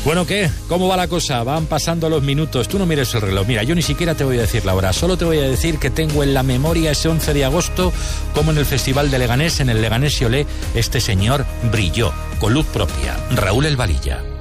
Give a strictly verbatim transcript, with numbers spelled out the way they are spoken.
Bueno, ¿qué? ¿Cómo va la cosa? Van pasando los minutos. Tú no mires el reloj. Mira, yo ni siquiera te voy a decir la hora. Solo te voy a decir que tengo en la memoria ese once de agosto, como en el Festival de Leganés, en el Leganés y Olé, este señor brilló con luz propia. Raúl El Valilla.